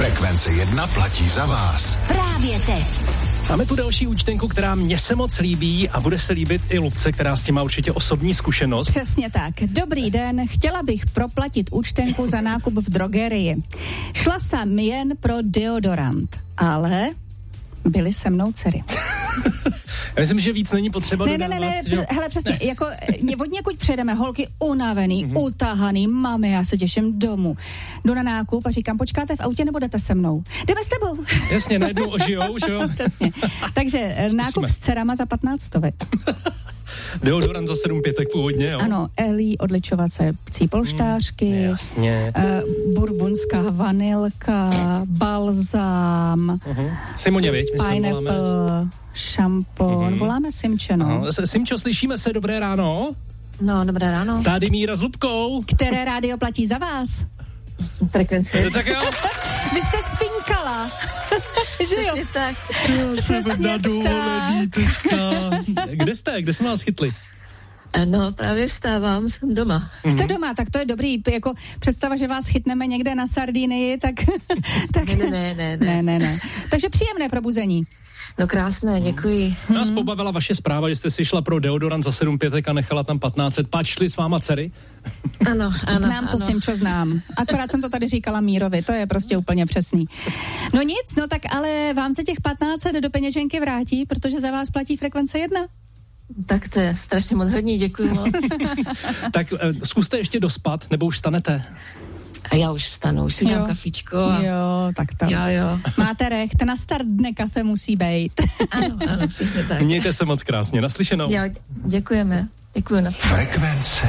Frekvence 1 platí za vás. Právě teď. Máme tu další účtenku, která mně se moc líbí a bude se líbit i Lubce, která s tím má určitě osobní zkušenost. Přesně tak. Dobrý den, chtěla bych proplatit účtenku za nákup v drogerii. Šla jsem jen pro deodorant, ale byly se mnou dcery. Já myslím, že víc není potřeba dodávat. Ne, hele, přesně, jako od někud přejdeme, holky unavený, utahaný, máme, já se těším domů. Jdu na nákup a říkám, počkáte v autě nebo jdete se mnou? Jdeme s tebou. Jasně, najednou ožijou, že jo? Přesně. Takže nákup s dcerama za 15 stovek. Deodorant za 7 pětek původně, jo? Ano, Elí odličovací polštářky, jasně. Burgundská vanilka, balzám, Simoně, viď? pineapple, šampon. Voláme Simče, no. Simčo, slyšíme se, dobré ráno? No, dobré ráno. Tady Míra s Lubkou. Které rádio platí za vás? Frekvenci. Tak jo. Vy jste spinkala. Že jo? Tak. Přesně tak. Kde jsme vás chytli? No, právě vstávám, jsem doma. Jste doma, tak to je dobrý, jako představa, že vás chytneme někde na Sardinii, tak Ne. Takže příjemné probuzení. No krásné, děkuji. Nás pobavila vaše zpráva, že jste si šla pro deodorant za 7 pětek a nechala tam 1500. Páč šli s váma dcery? Ano. Znám to, Simčo, znám. Akorát jsem to tady říkala Mírovi, to je prostě úplně přesný. No nic, no tak ale vám se těch 1500 do peněženky vrátí, protože za vás platí Frekvence 1. Tak to je strašně moc hodně, děkuji moc. Tak zkuste ještě dospat, nebo už stanete? A já už vstanu, už si dám kafičko. Jo, tak to. Jo. Máte recht, na start dne kafe musí být. Ano, přesně tak. Mějte se moc krásně, naslyšenou. Jo, děkujeme. Děkuji, Frekvence